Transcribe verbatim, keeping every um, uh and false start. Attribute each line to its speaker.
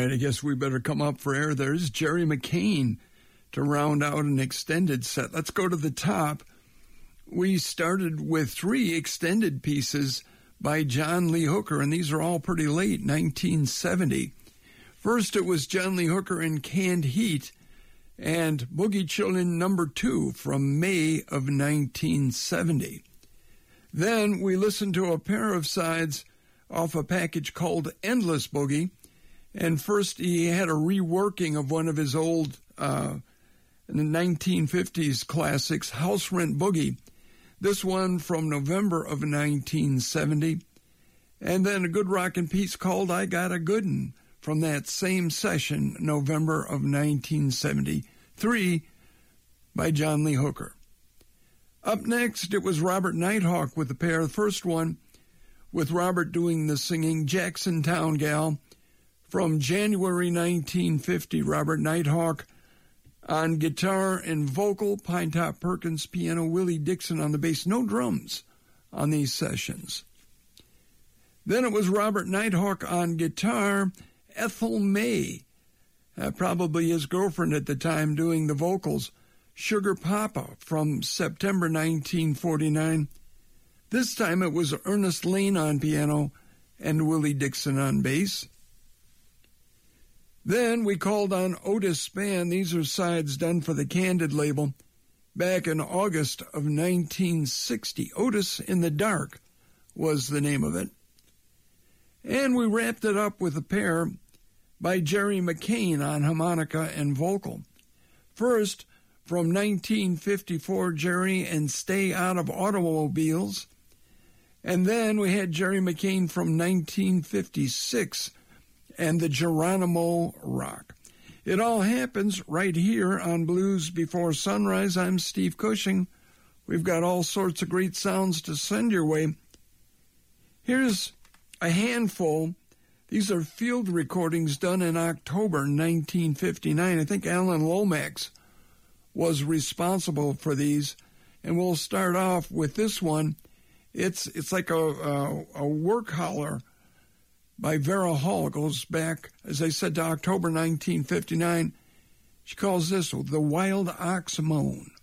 Speaker 1: right, I guess we better come up for air. There's Jerry McCain to round out an extended set. Let's go to the top. We started with three extended pieces by John Lee Hooker, and these are all pretty late, nineteen seventy. First, it was John Lee Hooker and Canned Heat and Boogie Children number two from May of nineteen seventy. Then we listened to a pair of sides off a package called Endless Boogie, and first he had a reworking of one of his old uh, nineteen fifties classics, House Rent Boogie. This one from November of nineteen seventy. And then a good rockin' piece called I Got a Good'n from that same session, November of nineteen seventy-three, by John Lee Hooker. Up next, it was Robert Nighthawk with the pair. The first one, with Robert doing the singing, Jacksontown Gal, from January nineteen fifty. Robert Nighthawk on guitar and vocal, Pinetop Perkins piano, Willie Dixon on the bass. No drums on these sessions. Then it was Robert Nighthawk on guitar, Ethel May, uh, probably his girlfriend at the time, doing the vocals, Sugar Papa from September nineteen forty-nine. This time it was Ernest Lane on piano and Willie Dixon on bass. Then we called on Otis Spann. These are sides done for the Candid label back in August of nineteen sixty. Otis in the Dark was the name of it. And we wrapped it up with a pair by Jerry McCain on harmonica and vocal. First, from nineteen fifty-four, Jerry and Stay Out of Automobiles. And then we had Jerry McCain from nineteen fifty-six and the Geronimo Rock. It all happens right here on Blues Before Sunrise. I'm Steve Cushing. We've got all sorts of great sounds to send your way. Here's a handful. These are field recordings done in October nineteen fifty-nine. I think Alan Lomax was responsible for these. And we'll start off with this one. It's it's like a, a, a work holler by Vera Hall. It goes back, as I said, to October nineteen fifty-nine. She calls this The Wild Ox Moan.